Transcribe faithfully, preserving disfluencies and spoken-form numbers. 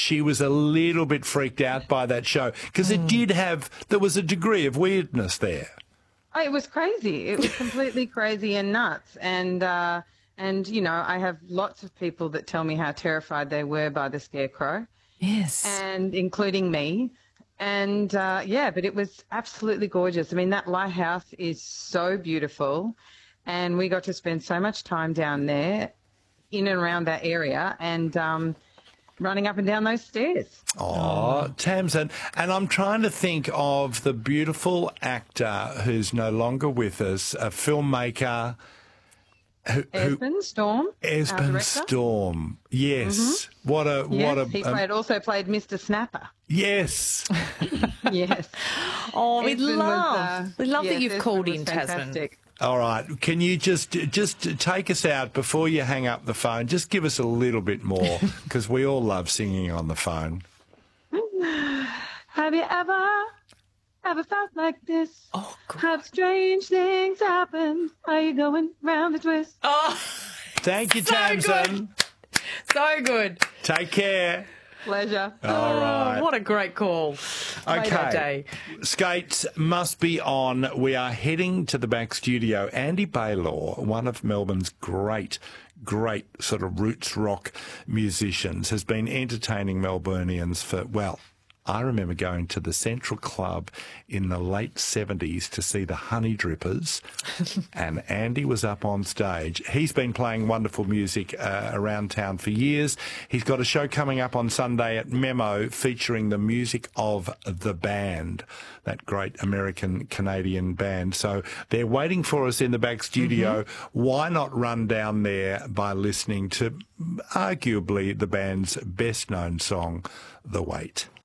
she was a little bit freaked out by that show because it did have, there was a degree of weirdness there. Oh, it was crazy. It was completely crazy and nuts. And, uh, and you know, I have lots of people that tell me how terrified they were by the Scarecrow. Yes. And including me. And, uh, yeah, but it was absolutely gorgeous. I mean, that lighthouse is so beautiful. And we got to spend so much time down there in and around that area and um, running up and down those stairs. Oh, Tamsin. And I'm trying to think of the beautiful actor who's no longer with us, a filmmaker. Who, Esmond Storm. Esmond Storm. Yes. Mm-hmm. What a yes, what a. He played, um, also played Mister Snapper. Yes. Yes. Oh, we Esmond love. Was, uh, we love yes, that you've Esmond called was in, fantastic. Tasman. All right. Can you just just take us out before you hang up the phone? Just give us a little bit more because we all love singing on the phone. Have you ever, ever felt like this? Oh, God. Have strange things happen? Are you going round the twist? Oh, Thank you, so Tamsin. good. So good. Take care. Pleasure. All right. Oh, what a great call. Okay. That day. Skates must be on. We are heading to the back studio. Andy Baylor, one of Melbourne's great, great sort of roots rock musicians, has been entertaining Melburnians for, well, I remember going to the Central Club in the late seventies to see the Honey Drippers, and Andy was up on stage. He's been playing wonderful music uh, around town for years. He's got a show coming up on Sunday at Memo featuring the music of The Band, that great American-Canadian band. So they're waiting for us in the back studio. Mm-hmm. Why not run down there by listening to arguably the band's best-known song, The Wait?